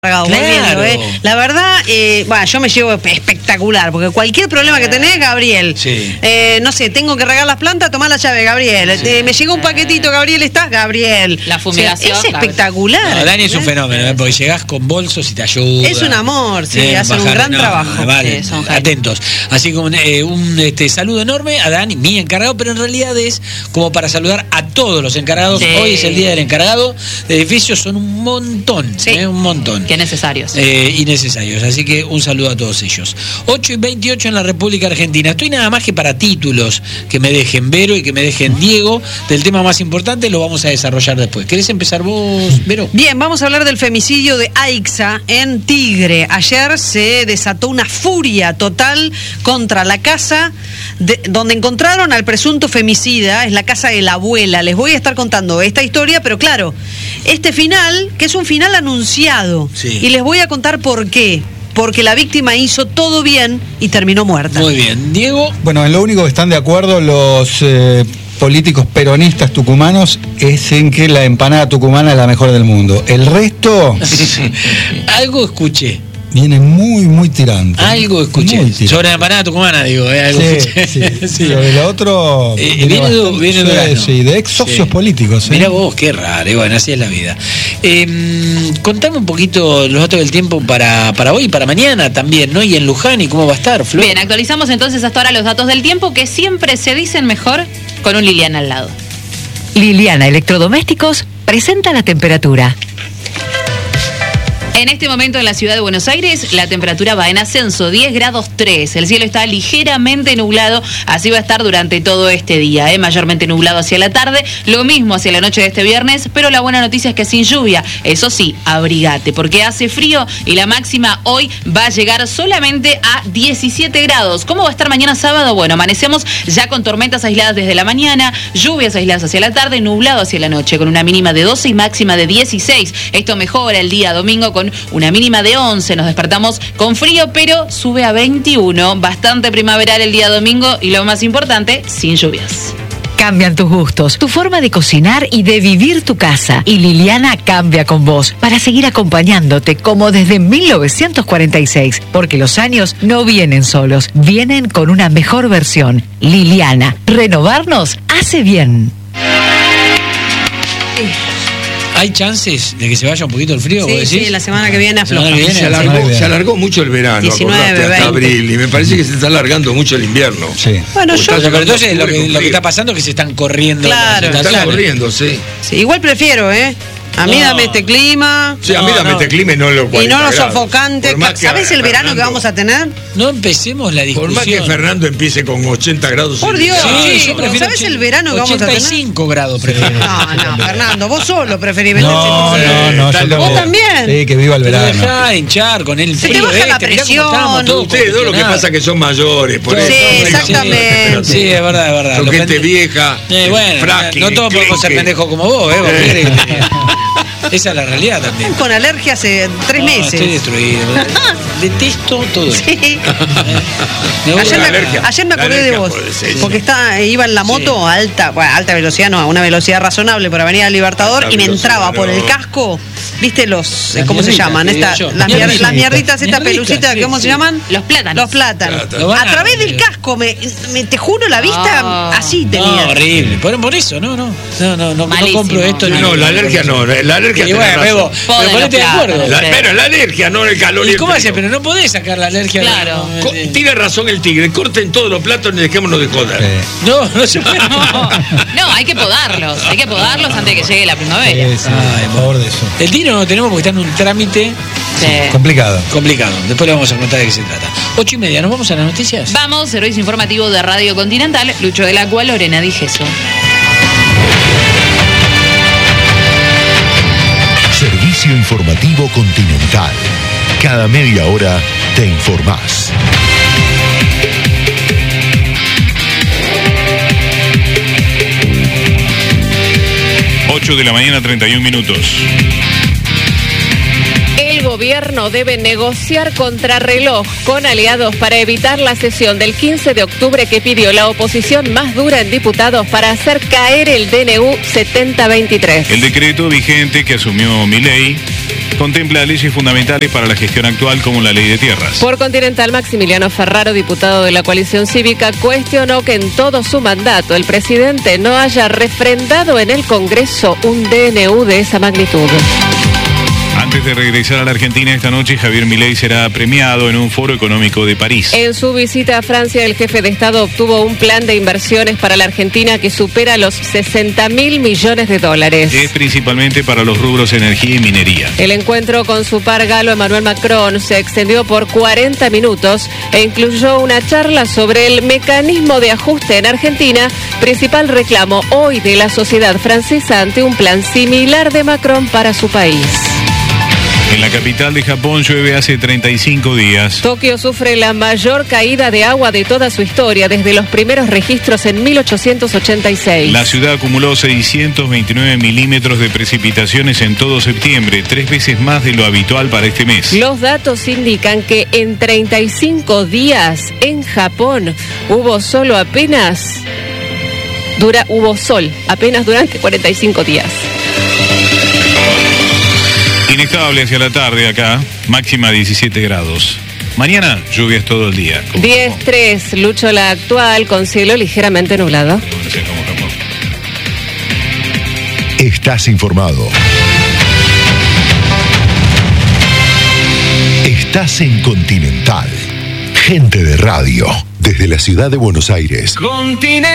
Claro. Volviendo, La verdad, yo me llevo espectacular, porque cualquier problema que tenés, Gabriel, sí. No sé, tengo que regar las plantas, tomá la llave, Gabriel, sí. Me llegó un paquetito, Gabriel, ¿estás? Gabriel. La fumigación. Es espectacular. No, Dani es un fenómeno, porque llegás con bolsos y te ayuda. Es un amor, sí, hacen un gran trabajo. Vale, sí, atentos. Así como un saludo enorme a Dani, mi encargado, pero en realidad es como para saludar a todos los encargados. Sí. Hoy es el día del encargado de edificios, son un montón, sí. Un montón. Qué necesarios. Y necesarios, así que un saludo a todos ellos. 8:28 en la República Argentina. Estoy nada más que para títulos que me dejen Vero y que me dejen Diego del tema más importante, lo vamos a desarrollar después. ¿Querés empezar vos, Vero? Bien, vamos a hablar del femicidio de Aixa en Tigre. Ayer se desató una furia total contra la casa donde encontraron al presunto femicida, es la casa de la abuela. Les voy a estar contando esta historia, pero claro, este final, que es un final anunciado, sí. Y les voy a contar por qué. Porque la víctima hizo todo bien y terminó muerta. Muy bien. Diego. Bueno, en lo único que están de acuerdo los políticos peronistas tucumanos es en que la empanada tucumana es la mejor del mundo. El resto... Algo escuché. Viene muy, muy tirante. Algo escuché. Sobre la empanada tucumana, digo. Algo escuché. Sí. Sobre lo otro... viene de sí, de ex socios políticos. Mirá vos, qué raro. Y bueno, así es la vida. Contame un poquito los datos del tiempo para hoy y para mañana también, ¿no? Y en Luján, ¿y cómo va a estar, Flor? Bien, actualizamos entonces hasta ahora los datos del tiempo, que siempre se dicen mejor con un Liliana al lado. Liliana Electrodomésticos presenta la temperatura. En este momento en la ciudad de Buenos Aires la temperatura va en ascenso, 10 grados 3. El cielo está ligeramente nublado, así va a estar durante todo este día, mayormente nublado hacia la tarde, lo mismo hacia la noche de este viernes, pero la buena noticia es que sin lluvia. Eso sí, abrigate, porque hace frío y la máxima hoy va a llegar solamente a 17 grados. ¿Cómo va a estar mañana sábado? Bueno, amanecemos ya con tormentas aisladas desde la mañana, lluvias aisladas hacia la tarde, nublado hacia la noche, con una mínima de 12 y máxima de 16. Esto mejora el día domingo con una mínima de 11, nos despertamos con frío, pero sube a 21, bastante primaveral el día domingo y lo más importante, sin lluvias. Cambian tus gustos, tu forma de cocinar y de vivir tu casa. Y Liliana cambia con vos para seguir acompañándote como desde 1946. Porque los años no vienen solos, vienen con una mejor versión. Liliana, renovarnos hace bien. ¿Hay chances de que se vaya un poquito el frío? Sí, la semana que viene afloja. Se alargó mucho el verano, 19, hasta abril, y me parece que se está alargando mucho el invierno. Sí. Bueno, pero entonces lo que está pasando es que se están corriendo. Claro, están corriendo, sí. Igual prefiero, A mí dame este clima. Sí, a mí dame este clima y no lo 40 y no lo grados. sofocante. ¿Sabes el verano que vamos a tener? No empecemos la discusión. Por más que Fernando empiece con 80 grados. Por Dios, sí, yo prefiero. ¿Sabes el verano que vamos a tener? 85 grados prefiero. No, Fernando, vos solo preferís No, vos también. Sí, que viva el verano. Dejá de hinchar con el frío. Se te baja la presión. Ustedes dos lo que pasa es que son mayores, por eso. Sí, exactamente. Sí, es verdad. Son gente vieja. Bueno, no todos podemos ser pendejos como vos, Esa es la realidad también. Con alergia hace 3 meses. Estoy destruido. Detesto todo eso. Sí. Ayer me acordé de vos. Porque iba en la moto a alta velocidad, no, a una velocidad razonable por Avenida Libertador, y me entraba por el casco. ¿Viste los cómo se llaman? Las mierditas, estas pelucitas, ¿cómo se llaman? Los plátanos. A través del casco, te juro, la vista así tenía. No, horrible. Por eso, no compro esto. No, la alergia no. La alergia y bueno, pero ponete de acuerdo. Pero la alergia, no el calor. ¿Y cómo hace? Pero no podés sacar la alergia. Claro. Tiene razón el tigre. Corten todos los platos y dejémonos de joder. No se puede. No, hay que podarlos. Hay que podarlos antes de que llegue la primavera. Sí, a favor de eso. El tigre no lo tenemos porque está en un trámite complicado. Después le vamos a contar de qué se trata. 8:30, ¿nos vamos a las noticias? Vamos, servicio informativo de Radio Continental. Lucho del Agua, Lorena Digeso. Servicio informativo Continental. Cada media hora te informás. De la mañana, 31 minutos. El gobierno gobierno debe negociar contrarreloj con aliados para evitar la sesión del 15 de octubre que pidió la oposición más dura en diputados para hacer caer el DNU 7023. El decreto vigente que asumió Milei contempla leyes fundamentales para la gestión actual como la ley de tierras. Por Continental, Maximiliano Ferraro, diputado de la coalición cívica, cuestionó que en todo su mandato el presidente no haya refrendado en el Congreso un DNU de esa magnitud. Antes de regresar a la Argentina esta noche, Javier Milei será premiado en un foro económico de París. En su visita a Francia, el jefe de Estado obtuvo un plan de inversiones para la Argentina que supera los 60.000 millones de dólares. Es principalmente para los rubros energía y minería. El encuentro con su par galo Emmanuel Macron se extendió por 40 minutos e incluyó una charla sobre el mecanismo de ajuste en Argentina, principal reclamo hoy de la sociedad francesa ante un plan similar de Macron para su país. En la capital de Japón llueve hace 35 días. Tokio sufre la mayor caída de agua de toda su historia desde los primeros registros en 1886. La ciudad acumuló 629 milímetros de precipitaciones en todo septiembre, 3 veces más de lo habitual para este mes. Los datos indican que en 35 días en Japón hubo sol apenas durante 45 días. Inestable hacia la tarde acá, máxima 17 grados. Mañana lluvias todo el día. 10-3, Lucho, la actual, con cielo ligeramente nublado. Estás informado. Estás en Continental. Gente de radio. Desde la ciudad de Buenos Aires.